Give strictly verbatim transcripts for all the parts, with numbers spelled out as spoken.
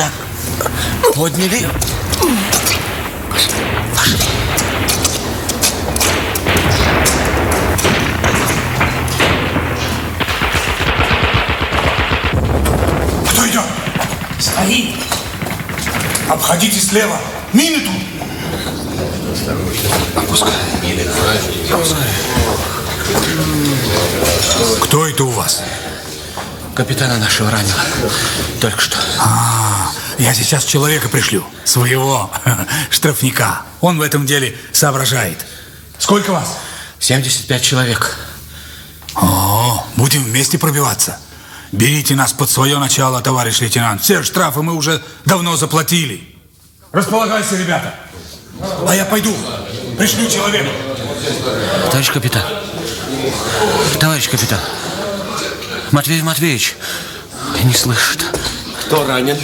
Так, подняли. Пошли, пошли. Кто идет? Свои. Обходите слева. Мины тут. Опускай. Кто это у вас? Капитана нашего ранило. Только что. А, я сейчас человека пришлю. Своего штрафника. Он в этом деле соображает. Сколько вас? семьдесят пять человек. О, будем вместе пробиваться. Берите нас под свое начало, товарищ лейтенант. Все штрафы мы уже давно заплатили. Располагайся, ребята. А я пойду. Пришлю человека. Товарищ капитан. Товарищ капитан. Матвей Матвеевич не слышит. Кто ранен?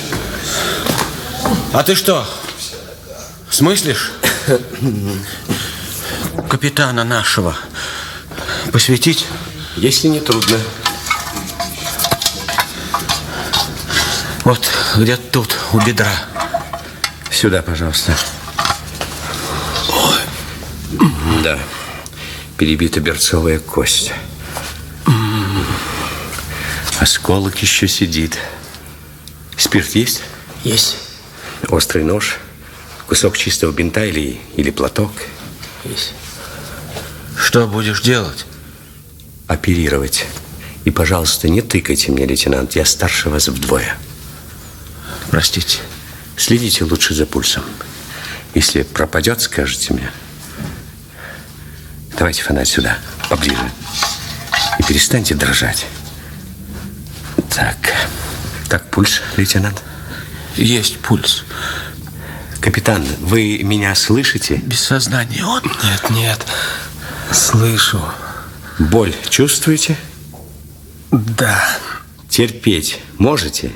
А ты что, смыслишь? Капитана нашего посвятить? Если не трудно. Вот где-то тут, у бедра. Сюда, пожалуйста. Ой. Да. Перебита берцовая кость. Осколок еще сидит. Спирт есть? Есть. Острый нож? Кусок чистого бинта или, или платок? Есть. Что будешь делать? Оперировать. И, пожалуйста, не тыкайте мне, лейтенант. Я старше вас вдвое. Простите. Следите лучше за пульсом. Если пропадет, скажете мне. Давайте фонарь сюда, поближе. И перестаньте дрожать. Так. Как пульс, лейтенант? Есть пульс. Капитан, вы меня слышите? Без сознания он? Нет, нет. Слышу. Боль чувствуете? Да. Терпеть можете?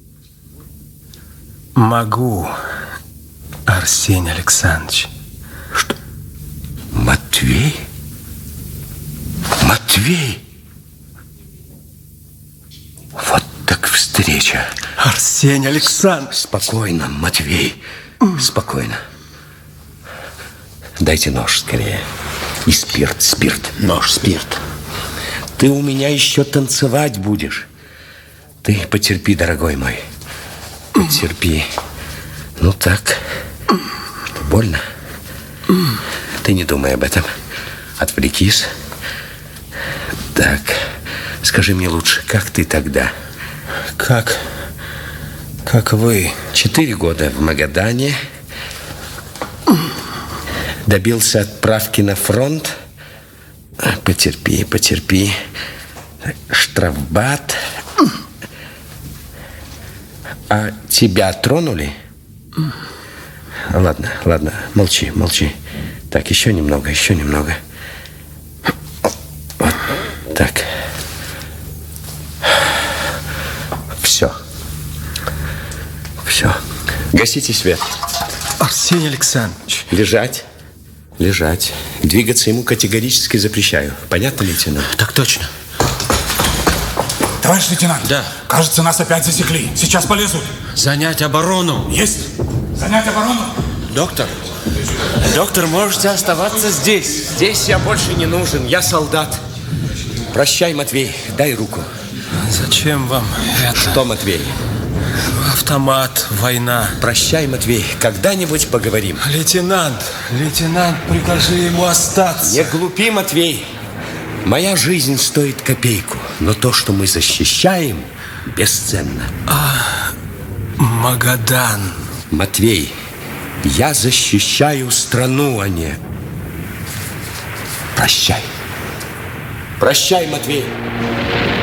Могу, Арсений Александрович. Что? Матвей? Матвей? Вот так встреча. Арсений Александрович. Спокойно, Матвей. Спокойно. Дайте нож скорее. И спирт, спирт. Нож, спирт. Ты у меня еще танцевать будешь. Ты потерпи, дорогой мой. Потерпи. Ну так. Что, больно? Ты не думай об этом. Отвлекись. Так. Скажи мне лучше, как ты тогда? Как? Как вы? Четыре года в Магадане. Добился отправки на фронт. Потерпи, потерпи. Штрафбат. А тебя тронули? Ладно, ладно, молчи, молчи. Так, еще немного, еще немного. Вот так. Все. Все. Гасите свет. Арсений Александрович. Лежать. Лежать. Двигаться ему категорически запрещаю. Понятно, лейтенант? Так точно. Товарищ лейтенант. Да. Кажется, нас опять засекли. Сейчас полезут. Занять оборону. Есть. Занять оборону. Доктор. Доктор, можете оставаться здесь. Здесь я больше не нужен. Я солдат. Прощай, Матвей. Дай руку. Зачем вам это? Что, Матвей? Автомат, война. Прощай, Матвей. Когда-нибудь поговорим. Лейтенант, лейтенант, прикажи ему остаться. Не глупи, Матвей. Моя жизнь стоит копейку, но то, что мы защищаем, бесценно. А, Магадан. Матвей, я защищаю страну, а не... Прощай. Прощай, Матвей.